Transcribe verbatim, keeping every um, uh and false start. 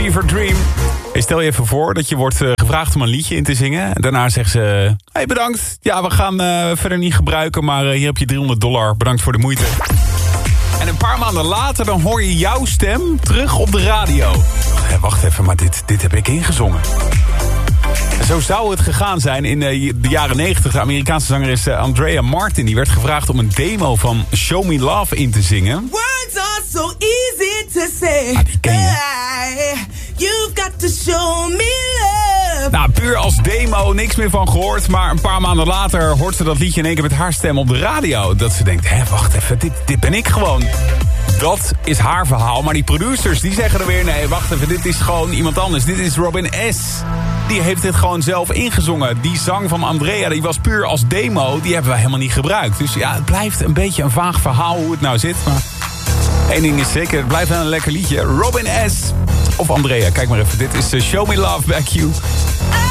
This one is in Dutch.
Fever Dream. Hey, stel je even voor dat je wordt uh, gevraagd om een liedje in te zingen. Daarna zeggen ze, hey, bedankt. Ja, we gaan uh, verder niet gebruiken, maar uh, hier heb je driehonderd dollar. Bedankt voor de moeite. En een paar maanden later dan hoor je jouw stem terug op de radio. Hey, wacht even, maar dit, dit heb ik ingezongen. En zo zou het gegaan zijn in uh, de jaren negentig. De Amerikaanse zangeres uh, Andrea Martin. Die werd gevraagd om een demo van Show Me Love in te zingen. Words are so easy to say. Ah, die ken je. Hey, you've got to show me love. Nou, puur als demo, niks meer van gehoord. Maar een paar maanden later hoort ze dat liedje in één keer met haar stem op de radio. Dat ze denkt, hé, wacht even, dit, dit ben ik gewoon. Dat is haar verhaal. Maar die producers, die zeggen er weer, nee, wacht even, dit is gewoon iemand anders. Dit is Robin S. Die heeft dit gewoon zelf ingezongen. Die zang van Andrea, die was puur als demo. Die hebben wij helemaal niet gebruikt. Dus ja, het blijft een beetje een vaag verhaal hoe het nou zit. Maar één ding is zeker, het blijft wel een lekker liedje. Robin S. Of Andrea, kijk maar even. Dit is Show Me Love, Back You.